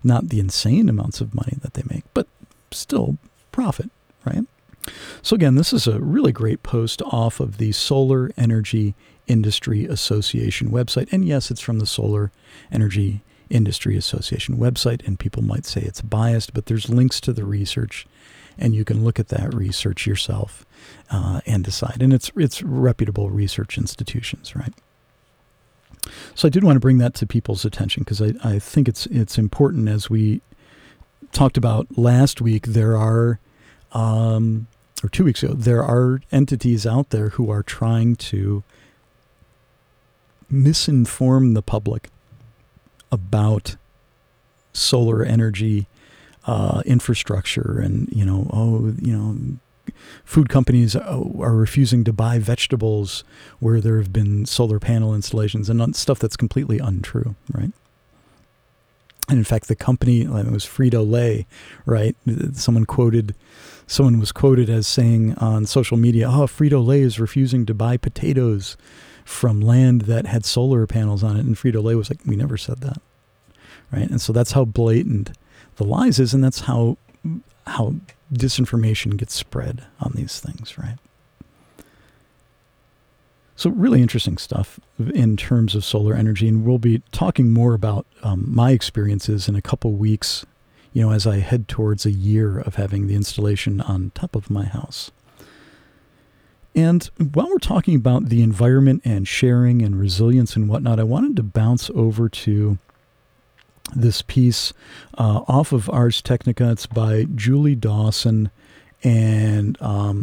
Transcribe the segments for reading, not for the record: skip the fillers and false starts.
Not the insane amounts of money that they make, but still profit, right? So again, this is a really great post off of the Solar Energy Industry Association website. And yes, it's from the Solar Energy Industry Association website, and people might say it's biased, but there's links to the research, and you can look at that research yourself and decide. And it's reputable research institutions, right? So I did want to bring that to people's attention because I think it's important. As we talked about last week, there are, or 2 weeks ago, there are entities out there who are trying to misinform the public about solar energy infrastructure, and food companies are refusing to buy vegetables where there have been solar panel installations, and stuff that's completely untrue, right? And in fact, the company, it was Frito-Lay, right? Someone was quoted as saying on social media, Frito-Lay is refusing to buy potatoes from land that had solar panels on it. And Frito-Lay was like, we never said that, right? And so that's how blatant the lies is, and that's how disinformation gets spread on these things, right? So really interesting stuff in terms of solar energy, and we'll be talking more about my experiences in a couple weeks, as I head towards a year of having the installation on top of my house. And while we're talking about the environment and sharing and resilience and whatnot, I wanted to bounce over to this piece off of Ars Technica. It's by Julie Dawson and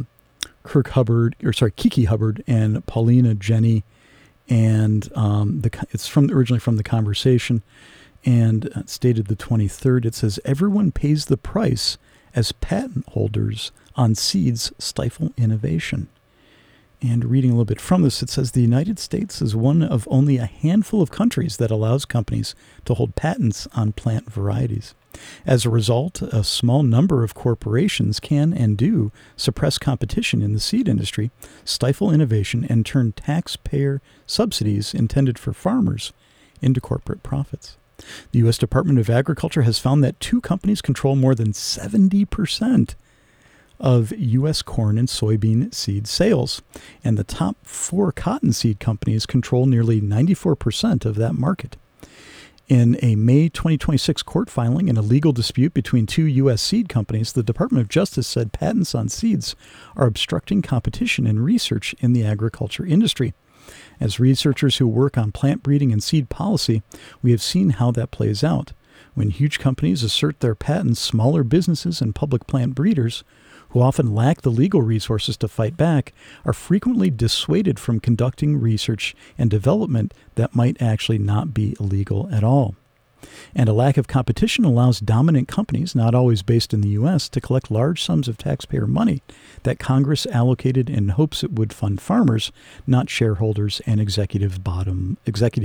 Kiki Hubbard and Paulina Jenny, and it's originally from The Conversation, and it's dated the 23rd. It says, everyone pays the price as patent holders on seeds stifle innovation. And reading a little bit from this, it says the United States is one of only a handful of countries that allows companies to hold patents on plant varieties. As a result, a small number of corporations can and do suppress competition in the seed industry, stifle innovation, and turn taxpayer subsidies intended for farmers into corporate profits. The U.S. Department of Agriculture has found that 2 companies control more than 70% of U.S. corn and soybean seed sales, and the top 4 cottonseed companies control nearly 94% of that market. In a May 2026 court filing in a legal dispute between 2 U.S. seed companies, the Department of Justice said patents on seeds are obstructing competition and research in the agriculture industry. As researchers who work on plant breeding and seed policy, we have seen how that plays out. When huge companies assert their patents, smaller businesses and public plant breeders, who often lack the legal resources to fight back, are frequently dissuaded from conducting research and development that might actually not be illegal at all. And a lack of competition allows dominant companies, not always based in the U.S., to collect large sums of taxpayer money that Congress allocated in hopes it would fund farmers, not shareholders and executives' bottom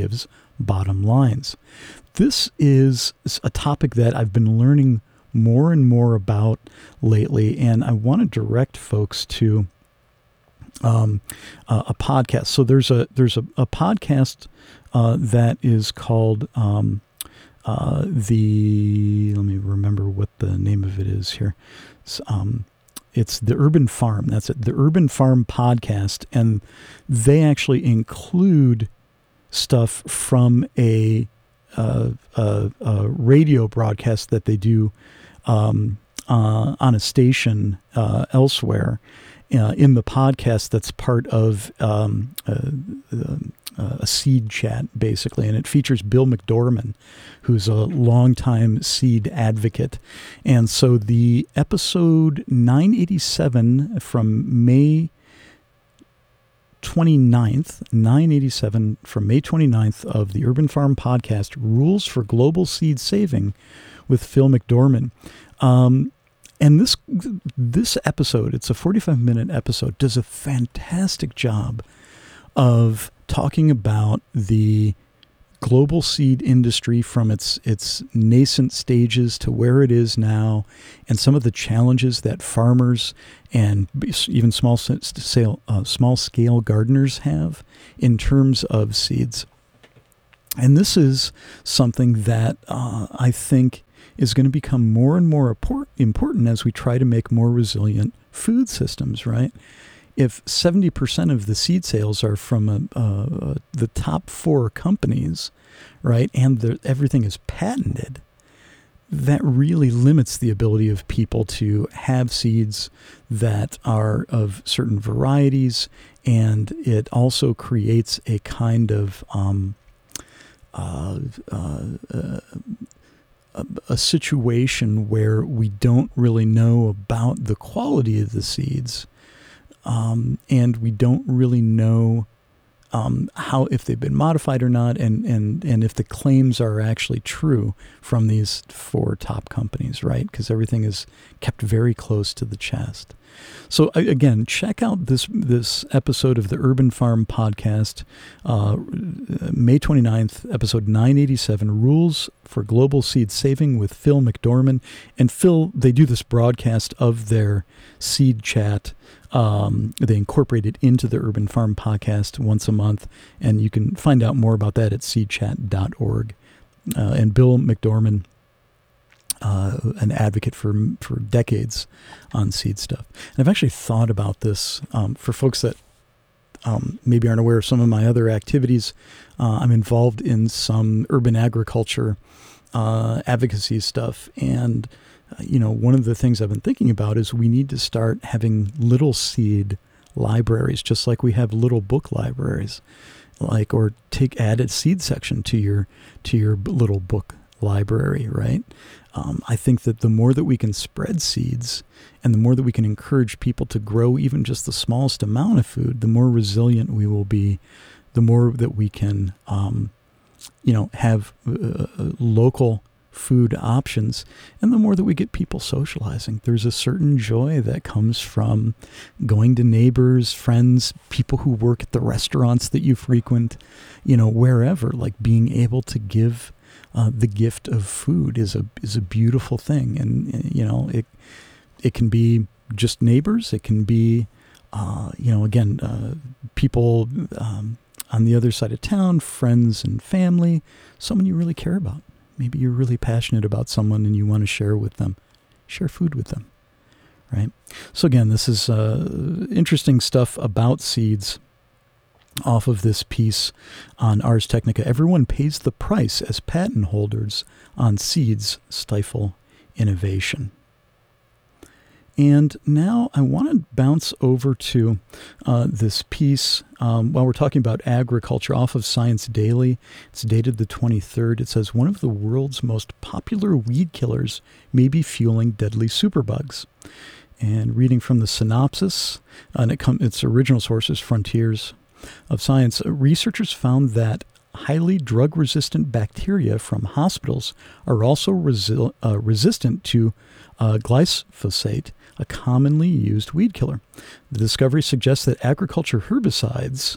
lines. This is a topic that I've been learning more and more about lately, and I want to direct folks to a podcast. So there's a podcast that is called let me remember what the name of it is here. It's The Urban Farm. That's it, The Urban Farm Podcast, and they actually include stuff from a radio broadcast that they do on a station elsewhere in the podcast that's part of a seed chat, basically. And it features Bill McDorman, who's a longtime seed advocate. And so the episode 987 from May 29th, 987 from May 29th of the Urban Farm Podcast, Rules for Global Seed Saving with Phil McDorman. And this episode, it's a 45-minute episode, does a fantastic job of talking about the global seed industry from its nascent stages to where it is now, and some of the challenges that farmers and even small scale gardeners have in terms of seeds. And this is something that I think is going to become more and more important as we try to make more resilient food systems, right? If 70% of the seed sales are from the top 4 companies, right, and everything is patented, that really limits the ability of people to have seeds that are of certain varieties, and it also creates a kind of a situation where we don't really know about the quality of the seeds, and we don't really know how, if they've been modified or not, and if the claims are actually true from these 4 top companies, right? Because everything is kept very close to the chest. So again, check out this episode of the Urban Farm Podcast, May 29th, episode 987, Rules for Global Seed Saving with Phil McDorman. And Phil, they do this broadcast of their seed chat. They incorporate it into the Urban Farm Podcast once a month, and you can find out more about that at seedchat.org. And Bill McDorman, an advocate for decades on seed stuff. And I've actually thought about this for folks that maybe aren't aware of some of my other activities. I'm involved in some urban agriculture advocacy stuff, and one of the things I've been thinking about is we need to start having little seed libraries, just like we have little book libraries, or add a seed section to your little book library, right? I think that the more that we can spread seeds and the more that we can encourage people to grow even just the smallest amount of food, the more resilient we will be, the more that we can, have local food options, and the more that we get people socializing. There's a certain joy that comes from going to neighbors, friends, people who work at the restaurants that you frequent, wherever, like being able to give the gift of food is a beautiful thing. And it can be just neighbors. It can be, people on the other side of town, friends and family, someone you really care about. Maybe you're really passionate about someone and you want to share food with them, right? So again, this is interesting stuff about seeds off of this piece on Ars Technica. Everyone pays the price as patent holders on seeds stifle innovation. And now I want to bounce over to this piece while we're talking about agriculture off of Science Daily. It's dated the 23rd. It says, one of the world's most popular weed killers may be fueling deadly superbugs. And reading from the synopsis, and its original source is Frontiers of Science, researchers found that highly drug-resistant bacteria from hospitals are also resistant to glyphosate, a commonly used weed killer. The discovery suggests that agriculture herbicides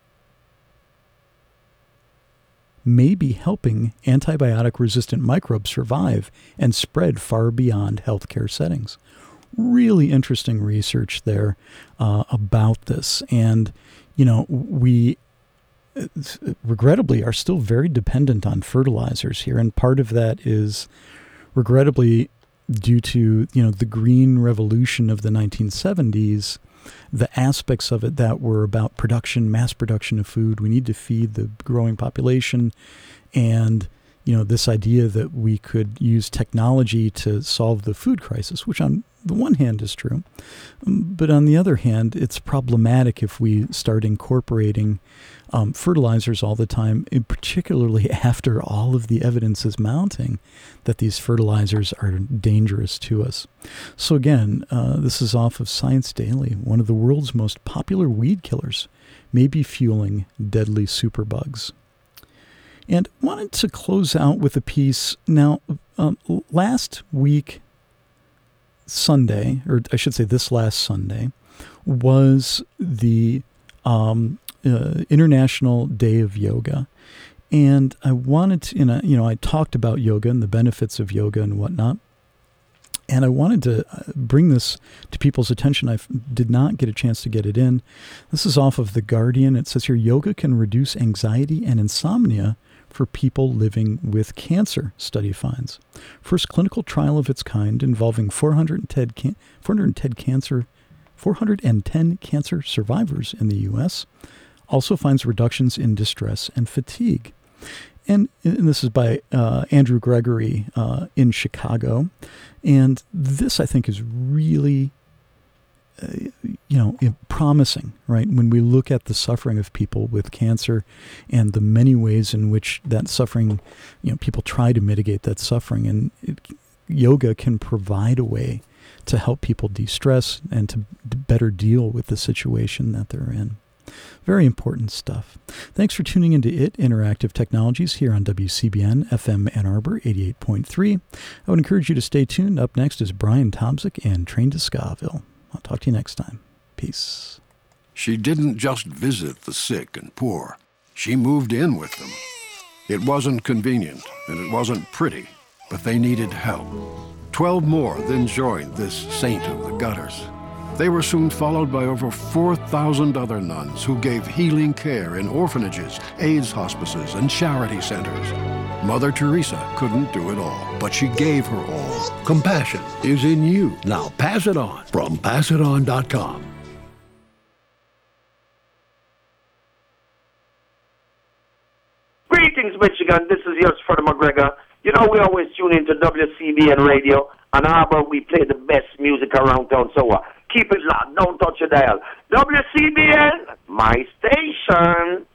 may be helping antibiotic-resistant microbes survive and spread far beyond healthcare settings. Really interesting research there about this. And, we regrettably are still very dependent on fertilizers here. And part of that is regrettably due to, the green revolution of the 1970s, the aspects of it that were about production, mass production of food. We need to feed the growing population. And, this idea that we could use technology to solve the food crisis, which on the one hand is true. But on the other hand, it's problematic if we start incorporating fertilizers all the time, and particularly after all of the evidence is mounting that these fertilizers are dangerous to us. So again, this is off of Science Daily. One of the world's most popular weed killers may be fueling deadly superbugs. And wanted to close out with a piece. Now, last week, Sunday, or I should say this last Sunday, was the International Day of Yoga. And I wanted to, I talked about yoga and the benefits of yoga and whatnot. And I wanted to bring this to people's attention. I did not get a chance to get it in. This is off of The Guardian. It says here, yoga can reduce anxiety and insomnia for people living with cancer, study finds. First clinical trial of its kind involving 410 cancer survivors in the U.S. also finds reductions in distress and fatigue. And this is by Andrew Gregory in Chicago. And this, I think, is really promising, right? When we look at the suffering of people with cancer and the many ways in which that suffering, people try to mitigate that suffering, and yoga can provide a way to help people de-stress and to better deal with the situation that they're in. Very important stuff. Thanks for tuning into Interactive Technologies here on WCBN FM Ann Arbor 88.3. I would encourage you to stay tuned. Up next is Brian Tomzik and Train to Skaville. I'll talk to you next time. Peace. She didn't just visit the sick and poor. She moved in with them. It wasn't convenient, and it wasn't pretty, but they needed help. 12 more then joined this saint of the gutters. They were soon followed by over 4,000 other nuns who gave healing care in orphanages, AIDS hospices, and charity centers. Mother Teresa couldn't do it all, but she gave her all. Compassion is in you. Now pass it on from PassItOn.com. Greetings, Michigan. This is yours, Freddie McGregor. We always tune into WCBN Radio. On Arbor, we play the best music around town, so keep it locked. Don't touch your dial. WCBN, my station.